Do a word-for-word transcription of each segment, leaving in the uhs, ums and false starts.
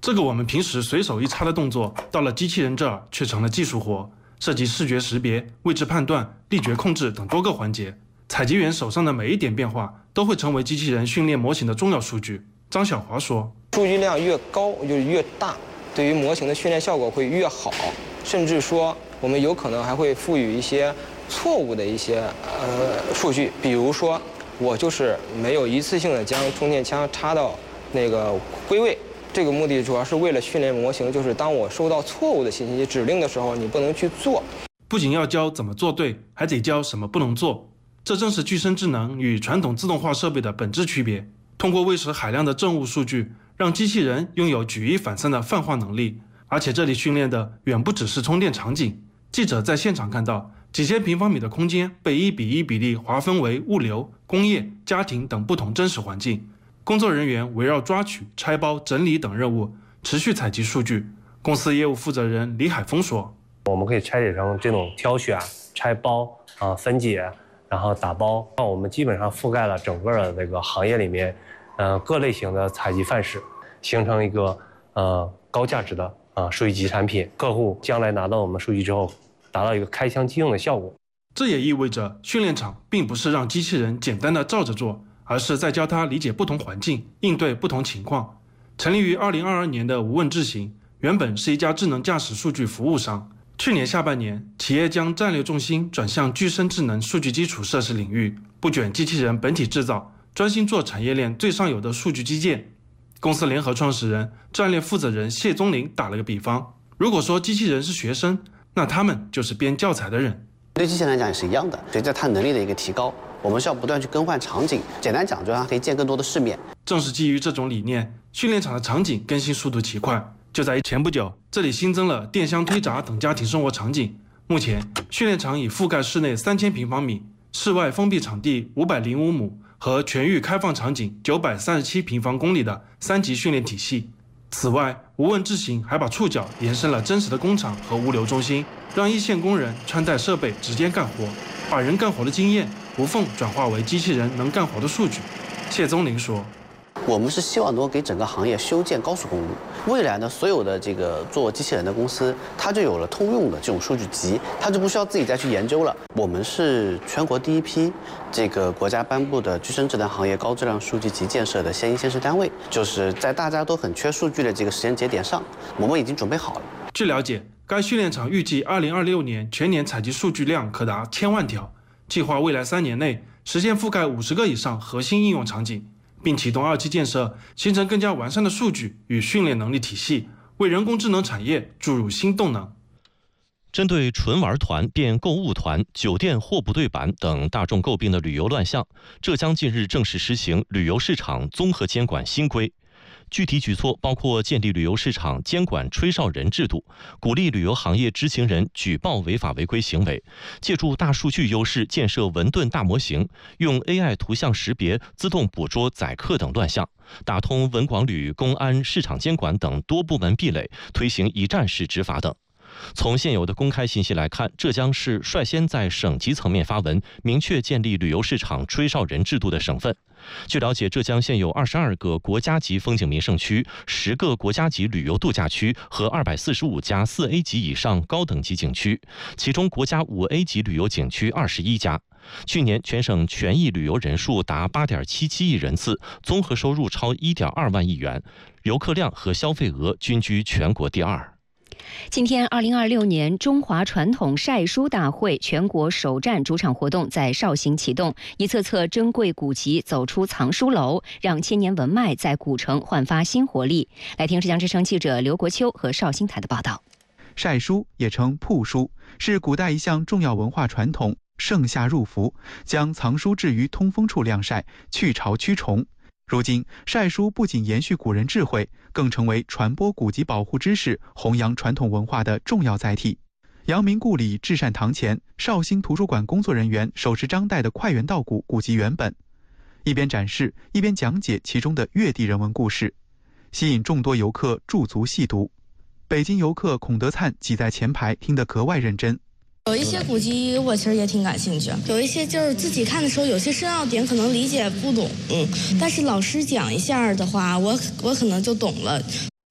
这个我们平时随手一插的动作，到了机器人这儿却成了技术活，涉及视觉识别、位置判断、力觉控制等多个环节。采集员手上的每一点变化都会成为机器人训练模型的重要数据。张小华说， 数据量越高就是越大，对于模型的训练效果会越好，甚至说我们有可能还会赋予一些错误的一些呃数据，比如说我就是没有一次性的将充电枪插到那个归位，这个目的主要是为了训练模型，就是当我收到错误的信息指令的时候，你不能去做。 不仅要教怎么做对，还得教什么不能做。这正是具身智能与传统自动化设备的本质区别。通过喂食海量的政务数据，让机器人拥有举一反三的泛化能力。而且这里训练的远不只是充电场景。记者在现场看到，几千平方米的空间被一比一比例划分为物流、工业、家庭等不同真实环境。工作人员围绕抓取、拆包、整理等任务持续采集数据。公司业务负责人李海峰说， 我们可以拆解成这种挑选、拆包、啊分解，然后打包。那我们基本上覆盖了整个的这个行业里面，呃各类型的采集范式，形成一个呃高价值的啊数据集产品。客户将来拿到我们数据之后，达到一个开箱即用的效果。 这也意味着训练场并不是让机器人简单的照着做，而是在教它理解不同环境，应对不同情况。成立于二零二二年的无问智行，原本是一家智能驾驶数据服务商。去年下半年，企业将战略重心转向具身智能数据基础设施领域，不卷机器人本体制造，专心做产业链最上游的数据基建。公司联合创始人、战略负责人谢宗林打了个比方，如果说机器人是学生，那他们就是编教材的人。 对机器人来讲也是一样的，随着它能力的一个提高，我们需要不断去更换场景。简单讲，就让它可以见更多的世面。 正是基于这种理念，训练场的场景更新速度奇快。就在前不久，这里新增了电箱推闸等家庭生活场景。目前，训练场已覆盖室内三千平方米，室外封闭场地五百零五亩和全域开放场景九百三十七平方公里的三级训练体系。此外，无问智行还把触角延伸了真实的工厂和物流中心，让一线工人穿戴设备直接干活，把人干活的经验无缝转化为机器人能干活的数据。谢宗林说， 我们是希望能够给整个行业修建高速公路。未来呢，所有的这个做机器人的公司，它就有了通用的这种数据集，它就不需要自己再去研究了。我们是全国第一批这个国家颁布的具身智能行业高质量数据集建设的先一先试单位，就是在大家都很缺数据的这个时间节点上，我们已经准备好了。 据了解，该训练场预计二零二六年全年采集数据量可达千万条，计划未来三年内实现覆盖五十个以上核心应用场景，并启动二期建设，形成更加完善的数据与训练能力体系，为人工智能产业注入新动能。 针对纯玩团变购物团、酒店货不对版等大众诟病的旅游乱象，浙江近日正式实行旅游市场综合监管新规。具体举措包括建立旅游市场监管吹哨人制度，鼓励旅游行业知情人举报违法违规行为，借助大数据优势建设文盾大模型，用 A I 图像识别自动捕捉宰客等乱象，打通文广旅、公安、市场监管等多部门壁垒，推行一站式执法等。从现有的公开信息来看，浙江是率先在省级层面发文，明确建立旅游市场吹哨人制度的省份。据了解，浙江现有二十二个国家级风景名胜区、十个国家级旅游度假区和二百四十五家四 A 级以上高等级景区，其中国家五 A 级旅游景区二十一家。去年全省全域旅游人数达八点七七亿人次，综合收入超一点二万亿元，游客量和消费额均居全国第二。 今天，二零二六年中华传统晒书大会全国首站主场活动在绍兴启动，一册册珍贵古籍走出藏书楼，让千年文脉在古城焕发新活力。来听浙江之声记者刘国秋和绍兴台的报道。 晒书也称铺书，是古代一项重要文化传统，盛夏入伏，将藏书置于通风处晾晒，去潮驱虫。如今，晒书不仅延续古人智慧，更成为传播古籍保护知识、弘扬传统文化的重要载体。阳明故里至善堂前，绍兴图书馆工作人员手持张岱的快元道古古籍原本，一边展示，一边讲解其中的越地人文故事，吸引众多游客驻足细读。北京游客孔德灿挤在前排，听得格外认真。 有一些古籍我其实也挺感兴趣，有一些就是自己看的时候，有些深奥点可能理解不懂，嗯，但是老师讲一下的话，我我可能就懂了。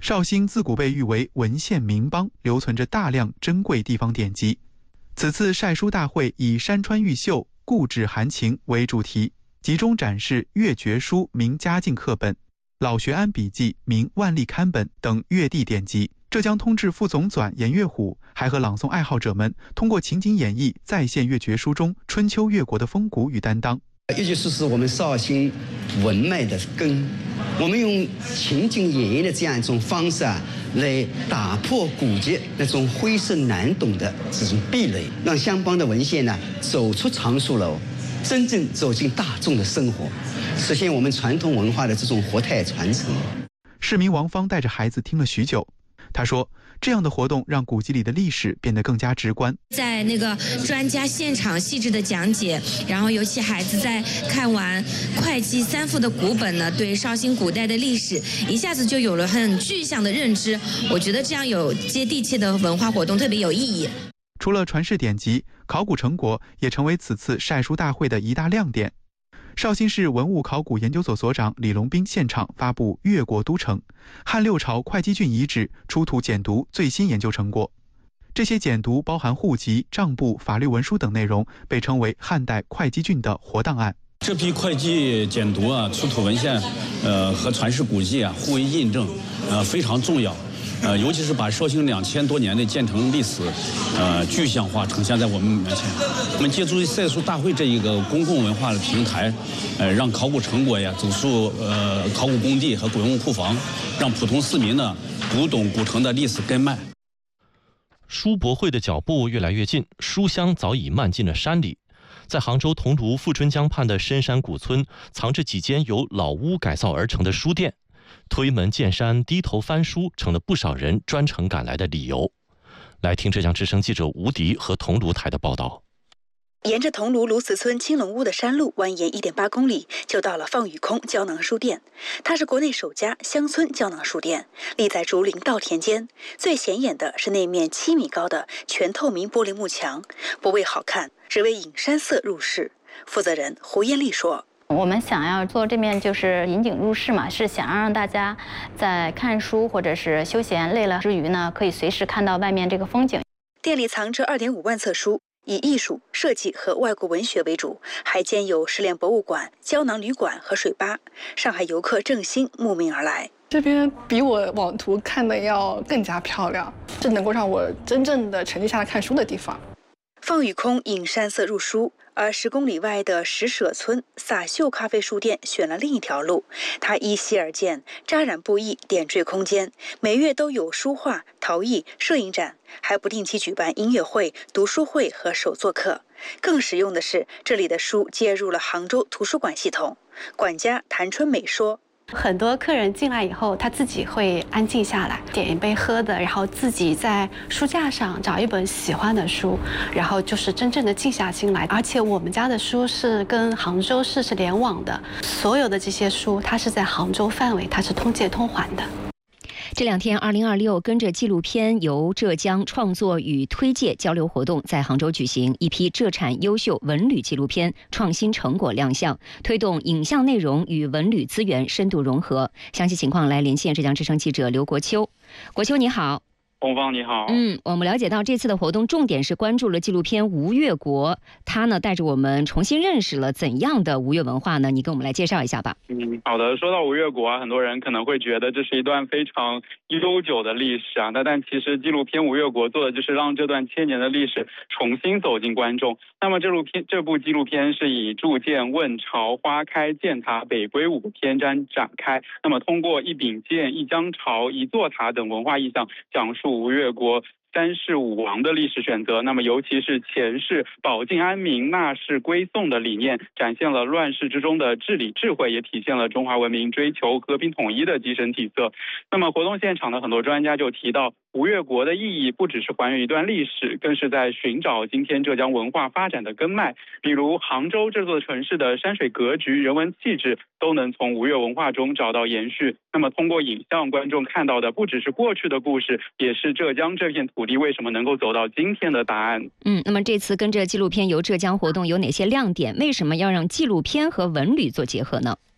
绍兴自古被誉为文献名邦，留存着大量珍贵地方典籍。此次晒书大会以山川玉秀、故址含情为主题，集中展示越绝书名嘉靖课本、老学庵笔记名万历刊本等越地典籍。浙江通志副总纂严月虎还和朗诵爱好者们通过情景演绎再现越绝书中春秋越国的风骨与担当。 越绝书是我们绍兴文脉的根，我们用情景演绎的这样一种方式啊，来打破古籍那种晦涩难懂的这种壁垒，让相关的文献呢走出藏书楼，真正走进大众的生活，实现我们传统文化的这种活态传承。 市民王芳带着孩子听了许久，他说这样的活动让古籍里的历史变得更加直观。 在那个专家现场细致的讲解，然后尤其孩子在看完会稽三复的古本呢，对绍兴古代的历史一下子就有了很具象的认知。我觉得这样有接地气的文化活动特别有意义。 除了传世典籍，考古成果也成为此次晒书大会的一大亮点。绍兴市文物考古研究所所长李龙斌现场发布《越国都城》汉六朝会稽郡遗址出土简牍最新研究成果。这些简牍包含户籍、账簿、法律文书等内容，被称为汉代会稽郡的活档案。 这批会稽简牍啊，出土文献，呃，和传世古迹啊互为印证，呃，非常重要。呃，尤其是把绍兴两千多年的建成历史，呃，具象化呈现在我们面前。我们借助晒书大会这一个公共文化的平台，呃，让考古成果呀走出呃考古工地和古文物库房，让普通市民呢读懂古城的历史根脉。 书博会的脚步越来越近，书香早已漫进了山里。在杭州桐庐富春江畔的深山古村，藏着几间由老屋改造而成的书店。推门见山，低头翻书，成了不少人专程赶来的理由。来听浙江之声记者吴迪和桐庐台的报道。 沿着桐庐卢子村青龙屋的山路蜿蜒一点八公里，就到了放雨空胶囊书店。它是国内首家乡村胶囊书店，立在竹林稻田间。最显眼的是那面七米高的全透明玻璃幕墙，不为好看，只为引山色入室。负责人胡艳丽说。 我们想要做这面就是引景入室嘛，是想让大家在看书或者是休闲累了之余呢，可以随时看到外面这个风景。 店里藏着二点五万册书，以艺术、设计和外国文学为主，还兼有失联博物馆、胶囊旅馆和水吧。上海游客郑兴慕名而来。 这边比我网图看的要更加漂亮，这能够让我真正的沉浸下来看书的地方。 放雨空引山色入书，而十公里外的石舍村洒秀咖啡书店选了另一条路。它依稀而建，扎染布艺，点缀空间，每月都有书画、陶艺、摄影展，还不定期举办音乐会、读书会和手作课。更实用的是，这里的书接入了杭州图书馆系统。管家谭春美说。 很多客人进来以后，他自己会安静下来，点一杯喝的，然后自己在书架上找一本喜欢的书，然后就是真正的静下心来。而且我们家的书是跟杭州市是联网的，所有的这些书它是在杭州范围，它是通借通还的。 这两天，二零二六跟着纪录片由浙江创作与推介交流活动在杭州举行，一批浙产优秀文旅纪录片创新成果亮相，推动影像内容与文旅资源深度融合。详细情况来连线浙江之声记者刘国秋。国秋你好。 红芳你好。 嗯，我们了解到这次的活动重点是关注了纪录片《吴越国》，它呢带着我们重新认识了怎样的吴越文化呢？你给我们来介绍一下吧。 嗯，好的。说到吴越国啊，很多人可能会觉得这是一段非常悠久的历史啊，那但其实纪录片《吴越国》做的就是让这段千年的历史重新走进观众。那么这部片这部纪录片是以铸剑、问朝、花开、建塔、北归五个篇章展开，那么通过一柄剑、一江潮、一座塔等文化意象，讲述吴越国三世五王的历史选择，那么尤其是前世保境安民、纳世归宋的理念，展现了乱世之中的治理智慧，也体现了中华文明追求和平统一的精神体色。那么活动现场的很多专家就提到，吴越国的意义不只是还原一段历史，更是在寻找今天浙江文化发展的根脉。比如杭州这座城市的山水格局、人文气质，都能从吴越文化中找到延续。那么通过影像，观众看到的不只是过去的故事，也是浙江这片土地为什么能够走到今天的答案。 嗯，那么这次跟着纪录片游浙江活动有哪些亮点？为什么要让纪录片和文旅做结合呢？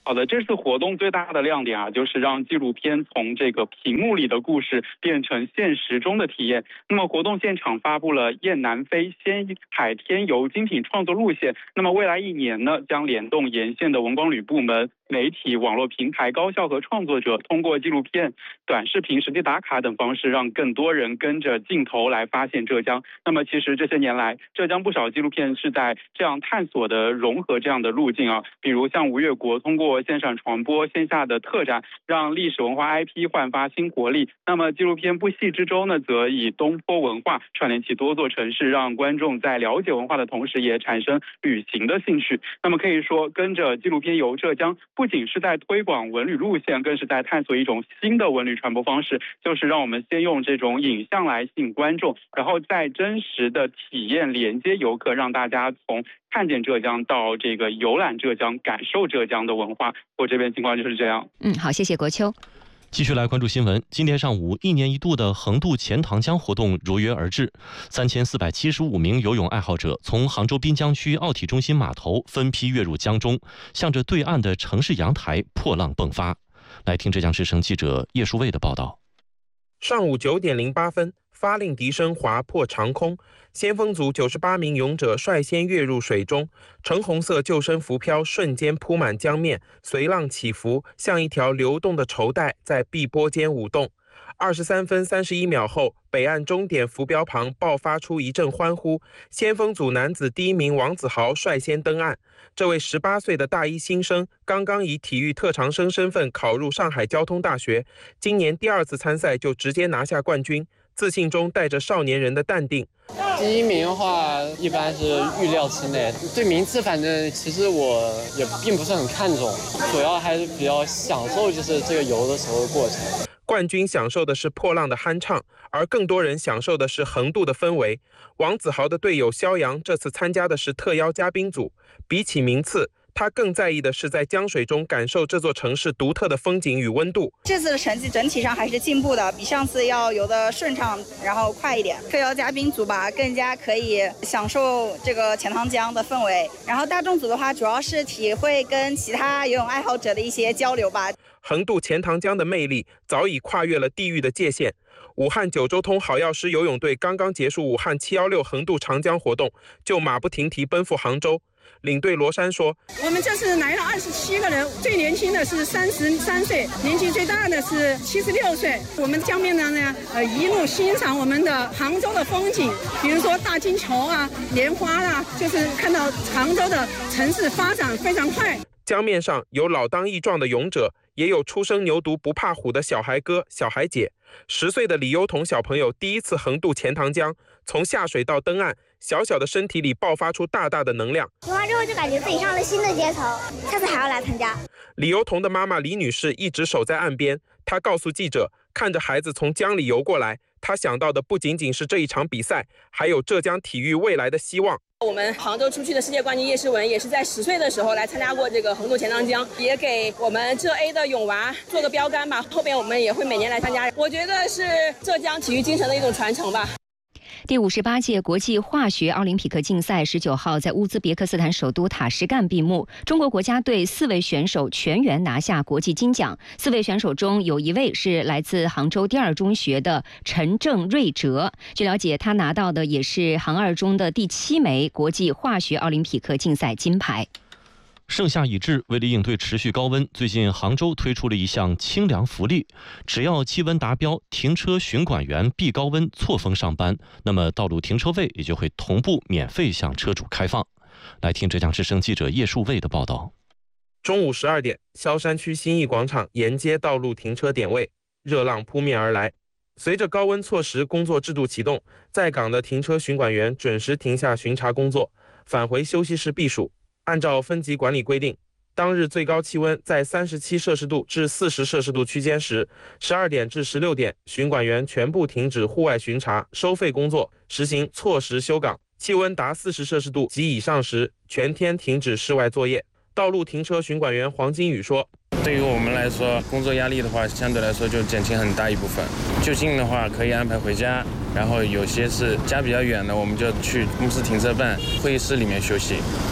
好的，这次活动最大的亮点啊，就是让纪录片从这个屏幕里的故事变成现实中的体验。那么活动现场发布了雁南飞、仙海天游精品创作路线。那么未来一年呢，将联动沿线的文广旅部门、媒体、网络平台、高校和创作者，通过纪录片、短视频、实地打卡等方式，让更多人跟着镜头来发现浙江。那么其实这些年来，浙江不少纪录片是在这样探索的融合这样的路径啊，比如像吴越国通过线上传播、线下的特展，让历史文化 I P 焕发新活力。那么纪录片不系之舟呢，则以东坡文化串联起多座城市，让观众在了解文化的同时，也产生旅行的兴趣。那么可以说，跟着纪录片游浙江，不仅是在推广文旅路线，更是在探索一种新的文旅传播方式，就是让我们先用这种影像来吸引观众，然后再真实的体验连接游客，让大家从看见浙江到这个游览浙江、感受浙江的文化。我这边情况就是这样。 嗯，好，谢谢国秋。 继续来关注新闻。今天上午，一年一度的横渡钱塘江活动如约而至，三千四百七十五名游泳爱好者从杭州滨江区奥体中心码头分批跃入江中，向着对岸的城市阳台破浪迸发。来听浙江之声记者叶淑卫的报道。 上午九点零八分，发令笛声划破长空，先锋组九十八名泳者率先跃入水中，橙红色救生浮漂瞬间铺满江面，随浪起伏，像一条流动的绸带在碧波间舞动。二十三分三十一秒后，北岸终点浮标旁爆发出一阵欢呼，先锋组男子第一名王子豪率先登岸。这位十八岁的大一新生刚刚以体育特长生身份考入上海交通大学，今年第二次参赛就直接拿下冠军，自信中带着少年人的淡定。 第一名的话一般是预料之内，对名次反正其实我也并不是很看重，主要还是比较享受就是这个游的时候的过程。 冠军享受的是破浪的酣畅，而更多人享受的是横渡的氛围。王子豪的队友肖阳这次参加的是特邀嘉宾组，比起名次，他更在意的是在江水中感受这座城市独特的风景与温度。 这次的成绩整体上还是进步的，比上次要游得顺畅，然后快一点。特邀嘉宾组吧，更加可以享受这个钱塘江的氛围。然后大众组的话，主要是体会跟其他游泳爱好者的一些交流吧。 横渡钱塘江的魅力早已跨越了地域的界限。武汉九州通好药师游泳队刚刚结束武汉七一六横渡长江活动，就马不停蹄奔赴杭州。领队罗珊说：“ 我们这次来了二十七个人，最年轻的是三十三岁，年纪最大的是七十六岁。我们江面上呢，呃，一路欣赏我们的杭州的风景，比如说大金球啊、莲花啦、啊，就是看到杭州的城市发展非常快。” 江面上有老当益壮的勇者，也有初生牛犊不怕虎的小孩哥、小孩姐。十岁的李优彤小朋友第一次横渡钱塘江，从下水到登岸，小小的身体里爆发出大大的能量。 游完之后就感觉自己上了新的阶层，下次还要来参加。 李优彤的妈妈李女士一直守在岸边，她告诉记者，看着孩子从江里游过来，她想到的不仅仅是这一场比赛，还有浙江体育未来的希望。 我们杭州出去的世界冠军叶诗文也是在十岁的时候来参加过这个横渡钱塘江，也给我们浙 A 的泳娃做个标杆吧。后边我们也会每年来参加，我觉得是浙江体育精神的一种传承吧。 第五十八届国际化学奥林匹克竞赛十九号在乌兹别克斯坦首都塔什干闭幕。中国国家队四位选手全员拿下国际金奖，四位选手中有一位是来自杭州第二中学的陈正瑞哲。据了解，他拿到的也是杭二中的第七枚国际化学奥林匹克竞赛金牌。 盛夏已至，为了应对持续高温，最近杭州推出了一项清凉福利，只要气温达标，停车巡管员避高温错峰上班，那么道路停车位也就会同步免费向车主开放。来听浙江之声记者叶树卫的报道。 中午十二点，萧山区新义广场沿街道路停车点位，热浪扑面而来。随着高温措施工作制度启动，在岗的停车巡管员准时停下巡查工作，返回休息室避暑。按照分级管理规定，当日最高气温在三十七摄氏度至四十摄氏度区间时，十二点至十六点，巡管员全部停止户外巡查、收费工作，实行错时休岗；气温达四十摄氏度及以上时，全天停止室外作业。道路停车巡管员黄金宇说：“ 对于我们来说，工作压力的话，相对来说就减轻很大一部分。就近的话可以安排回家，然后有些是家比较远的，我们就去公司停车办、会议室里面休息。”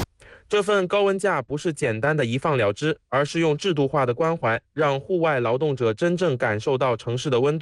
这份高温假不是简单的一放了之，而是用制度化的关怀，让户外劳动者真正感受到城市的温度。